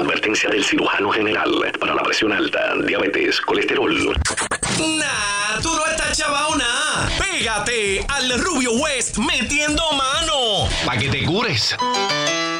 Advertencia del cirujano general. Para la presión alta, diabetes, colesterol. Nah, tú no estás chavao nada. Pégate al Rubio West metiendo mano. Pa' que te cures.